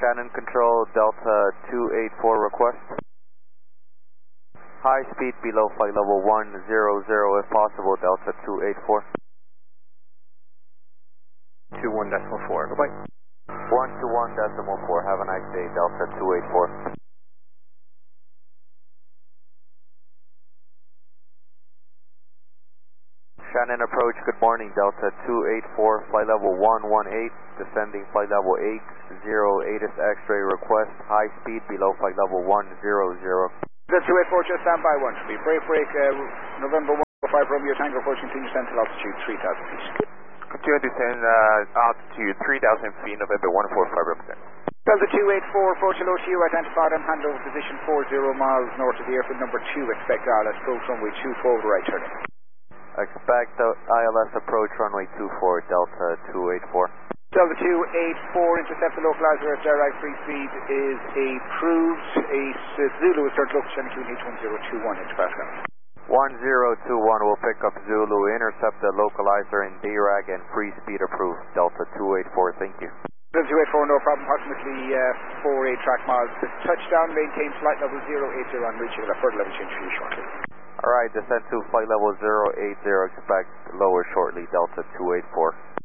Shannon Control, Delta 284 request. High speed below flight level 100 if possible, Delta 284. 21.4, goodbye. 121.4, have a nice day, Delta 284. Shannon approach, good morning, Delta 284, flight level 118, descending flight level 808 is X-ray request, high speed below flight level 100. Delta 284, just stand by 1 break, November 105 Romeo Tango, approaching senior central altitude 3,000 feet. Continue to descend altitude 3,000 feet, November 145 represent. Delta 284, approach hello to you, identified and hand over position 40 miles north of the airfield number 2, expect ILS approach runway 24 right turning. Expect ILS approach runway 24, Delta 284. Delta 284, intercept the localizer at direct free speed is approved. Zulu is start local Shannon H1021 into Pascal. 1021 will pick up Zulu, intercept the localizer in DRAG and free speed approved, Delta 284, thank you. Delta 284, no problem, approximately 48 track miles to touchdown, maintain flight level 080 and reaching a further level change for you shortly. Alright, descend to flight level 080, expect lower shortly, Delta 284.